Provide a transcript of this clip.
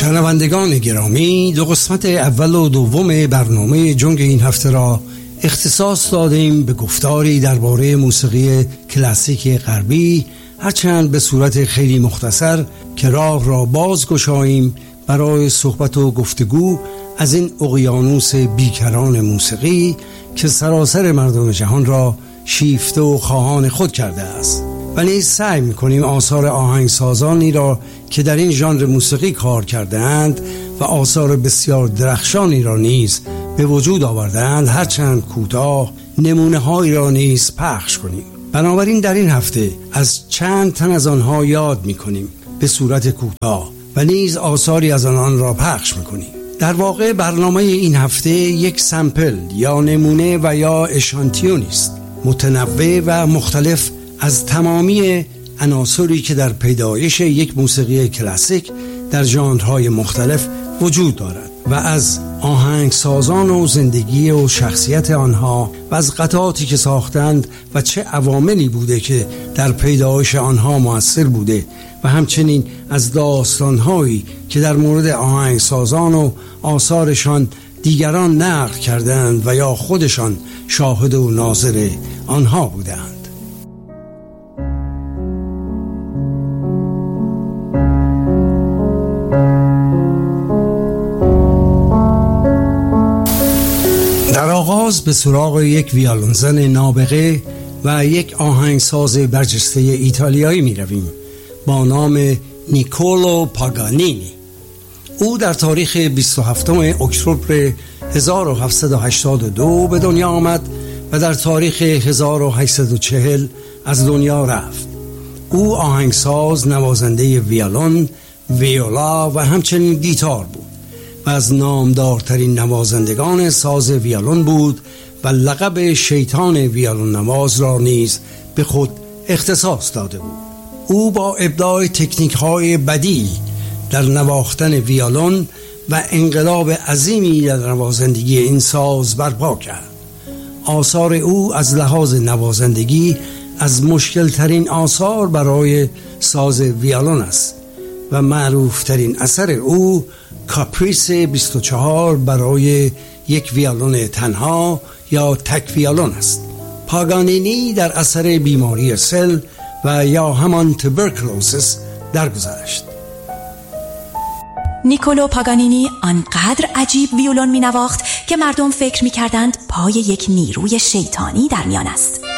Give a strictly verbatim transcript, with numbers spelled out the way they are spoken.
شنوندگان گرامی، دو قسمت اول و دوم برنامه جنگ این هفته را اختصاص دادیم به گفتاری درباره موسیقی کلاسیک غربی، هرچند به صورت خیلی مختصر که راه را باز گشاییم برای صحبت و گفتگو از این اقیانوس بیکران موسیقی که سراسر مردم جهان را شیفته و خواهان خود کرده است. و نیز سعی می‌کنیم آثار آهنگسازانی را که در این ژانر موسیقی کار کرده‌اند و آثار بسیار درخشانی را نیز به وجود آورده‌اند، هرچند کوتاه، نمونه‌هایی را نیز پخش کنیم. بنابراین در این هفته از چند تن از آنها یاد می‌کنیم به صورت کوتاه و نیز آثاری از آنان را پخش می‌کنیم. در واقع برنامه این هفته یک سمپل یا نمونه و یا اشانتیون است، متنوع و مختلف از تمامی عناصری که در پیدایش یک موسیقی کلاسیک در ژانرهای مختلف وجود دارد و از آهنگسازان و زندگی و شخصیت آنها و از قطعاتی که ساختند و چه عواملی بوده که در پیدایش آنها مؤثر بوده و همچنین از داستانهایی که در مورد آهنگسازان و آثارشان دیگران نقل کردند و یا خودشان شاهد و ناظر آنها بودند. در آغاز به سراغ یک ویولنزن نابغه و یک آهنگساز برجسته ایتالیایی می رویم با نام نیکولو پاگانینی. او در تاریخ بیست و هفتم اکتبر هزار و هفتصد و هشتاد و دو به دنیا آمد و در تاریخ هزار و هشتصد و چهل از دنیا رفت. او آهنگساز، نوازنده ویولن، ویولا و همچنین گیتار بود و از نامدارترین نوازندگان ساز ویولن بود و لقب شیطان ویولن نواز را نیز به خود اختصاص داده بود. او با ابداع تکنیک‌های بدیعی در نواختن ویولن و انقلاب عظیمی در نوازندگی این ساز برپا کرد. آثار او از لحاظ نوازندگی از مشکل ترین آثار برای ساز ویولن است و معروف ترین اثر او کاپریس بیست و چهار برای یک ویولن تنها یا تک ویولن است. پاگانینی در اثر بیماری سل و یا همان توبرکلوزیس درگذشت. نیکولو پاگانینی آنقدر عجیب ویولن می نواخت که مردم فکر می کردند پای یک نیروی شیطانی در میان است.